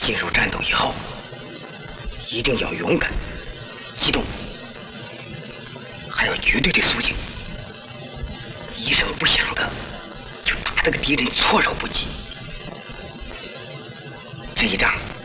进入战斗以后，一定要勇敢、机动，还要绝对的肃静，一声不响的就打这个敌人措手不及。这一仗